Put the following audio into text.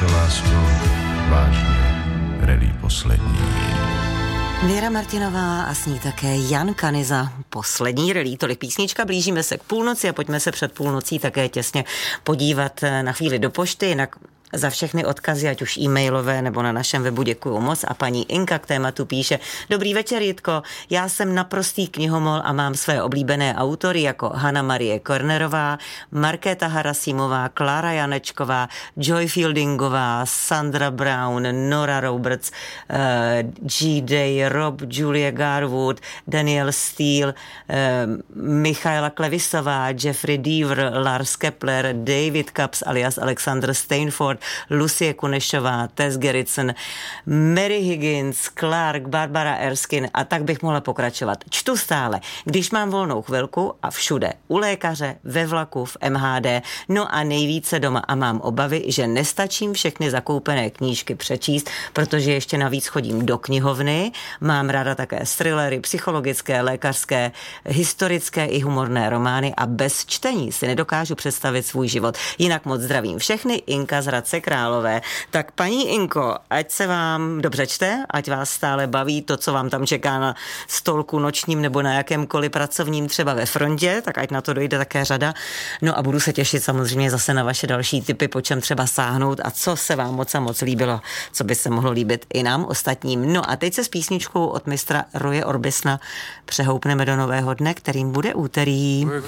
to, lásko, vážně, rally poslední. Věra Martinová a s ní také Jan Kanyza. Poslední rally, tolik písnička, blížíme se k půlnoci a pojďme se před půlnocí také těsně podívat na chvíli do pošty, jinak za všechny odkazy, ať už e-mailové nebo na našem webu děkuju moc. A paní Inka k tématu píše: Dobrý večer, Jitko, já jsem naprostý knihomol a mám své oblíbené autory jako Hanna Marie Kornerová, Markéta Harasimová, Klára Janečková, Joy Fieldingová, Sandra Brown, Nora Roberts, G. Day, Rob, Julia Garwood, Daniel Steele, Michaela Klevisová, Jeffrey Deaver, Lars Kepler, David Capps alias Alexander Steinford, Lucie Kunešová, Tess Gerritsen, Mary Higgins, Clark, Barbara Erskine a tak bych mohla pokračovat. Čtu stále, když mám volnou chvilku a všude. U lékaře, ve vlaku, v MHD, no a nejvíce doma a mám obavy, že nestačím všechny zakoupené knížky přečíst, protože ještě navíc chodím do knihovny. Mám ráda také thrillery, psychologické, lékařské, historické i humorné romány a bez čtení si nedokážu představit svůj život. Jinak moc zdravím všechny, Inka z Hradce Králové. Tak paní Inko, ať se vám dobře čte, ať vás stále baví to, co vám tam čeká na stolku nočním nebo na jakémkoliv pracovním, třeba ve frontě, tak ať na to dojde také řada. No a budu se těšit samozřejmě zase na vaše další tipy, po čem třeba sáhnout a co se vám moc a moc líbilo, co by se mohlo líbit i nám ostatním. No a teď se s písničkou od mistra Roye Orbisona přehoupneme do nového dne, kterým bude úterý.